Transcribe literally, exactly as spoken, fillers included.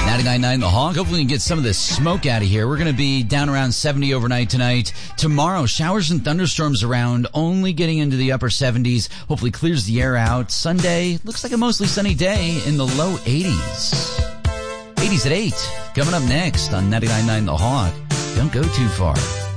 ninety-nine point nine The Hog. Hopefully we can get some of this smoke out of here. We're going to be down around seventy overnight tonight. Tomorrow, showers and thunderstorms around, only getting into the upper seventies. Hopefully clears the air out. Sunday, looks like a mostly sunny day in the low eighties. eighties at eight. Coming up next on ninety-nine point nine The Hog. Don't go too far.